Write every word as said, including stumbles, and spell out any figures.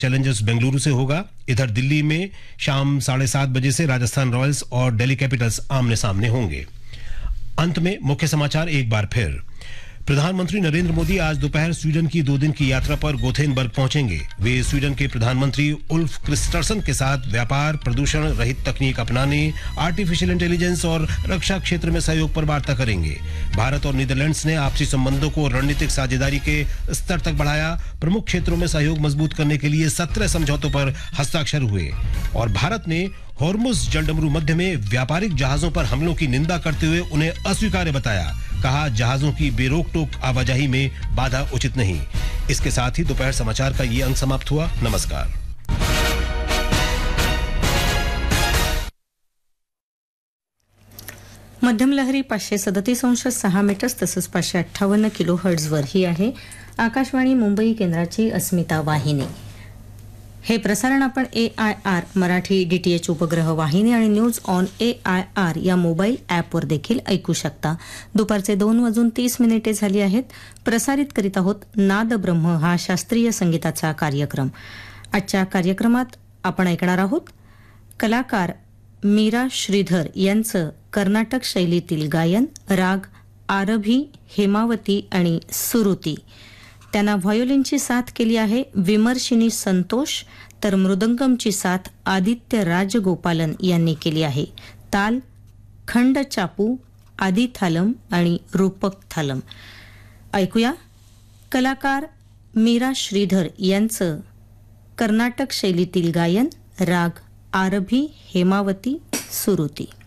Challengers Bengaluru से होगा। इधर दिल्ली में शाम साढ़े सात बजे से राजस्थान रॉयल्स और दिल्ली कैपिटल्स आमने सामने होंगे। अंत में मुख्य समाचार एक बार फिर। प्रधानमंत्री नरेंद्र मोदी आज दोपहर स्वीडन की दो दिन की यात्रा पर गोथेनबर्ग पहुंचेंगे। वे स्वीडन के प्रधानमंत्री उल्फ क्रिस्टरसन के साथ व्यापार, प्रदूषण रहित तकनीक अपनाने, आर्टिफिशियल इंटेलिजेंस और रक्षा क्षेत्र में सहयोग पर वार्ता करेंगे। भारत और नीदरलैंड्स ने आपसी संबंधों को रणनीतिक साझेदारी के स्तर तक बढ़ाया। प्रमुख क्षेत्रों में सहयोग मजबूत करने के लिए सत्रह समझौतों पर हस्ताक्षर हुए। और भारत ने हॉर्मुज जलडमरू मध्य में व्यापारिक जहाजों पर हमलों की निंदा करते हुए उन्हें अस्वीकार्य बताया। कहा, जहाजों की बेरोक टोक आवाजाही में बाधा उचित नहीं। इसके साथ ही दोपहर समाचार का ये अंक समाप्त हुआ। नमस्कार। मध्यम लहरी पाचशे सदतीस अंश सहा मीटर्स तसंच पाचशे अठ्ठावन्न किलो हर्ट्झवर ही आहे आकाशवाणी मुंबई केंद्राची अस्मिता वाहिनी। हे प्रसारण आपण ए आय आर मराठी डीटीएच उपग्रह वाहिनी आणि news on A I R या मोबाईल ॲपवर देखील ऐकू शकता। दुपारचे दोन वाजून तीस मिनिटे झाली आहेत। प्रसारित करीत आहोत नाद ब्रह्म हा शास्त्रीय संगीताचा कार्यक्रम। आजच्या कार्यक्रमात आपण ऐकणार आहोत कलाकार मीरा श्रीधर यांचं कर्नाटक शैलीतील गायन, राग आरभी, हेमावती आणि सुरुती। त्यांना व्हायोलिनची साथ केली आहे विमर्शिनी संतोष, तर मृदंगमची साथ आदित्य राजगोपालन यांनी केली आहे। ताल खंड चापू, आदि थालम आणि रूपक थालम। ऐकूया कलाकार मीरा श्रीधर यांचं कर्नाटक शैलीतील गायन, राग आरभी, हेमावती, सुरुती।